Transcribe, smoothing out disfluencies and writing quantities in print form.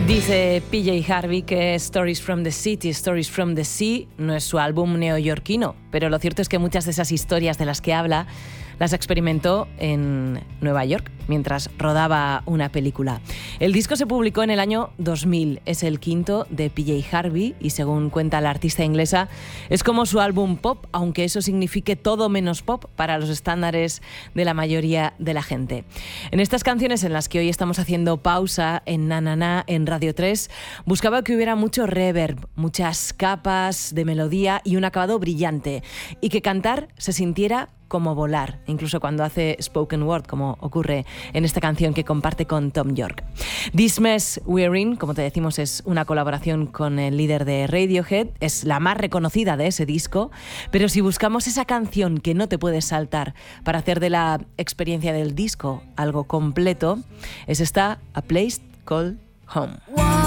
Dice PJ Harvey que Stories from the City, Stories from the Sea no es su álbum neoyorquino, pero lo cierto es que muchas de esas historias de las que habla las experimentó en Nueva York mientras rodaba una película. El disco se publicó en el año 2000, es el quinto de PJ Harvey y según cuenta la artista inglesa es como su álbum pop, aunque eso signifique todo menos pop para los estándares de la mayoría de la gente. En estas canciones en las que hoy estamos haciendo pausa en Na Na Na en Radio 3, buscaba que hubiera mucho reverb, muchas capas de melodía y un acabado brillante y que cantar se sintiera como volar, incluso cuando hace spoken word, como ocurre en esta canción que comparte con Thom Yorke. This Mess We're In, como te decimos, es una colaboración con el líder de Radiohead, es la más reconocida de ese disco, pero si buscamos esa canción que no te puedes saltar para hacer de la experiencia del disco algo completo, es esta A Place Called Home.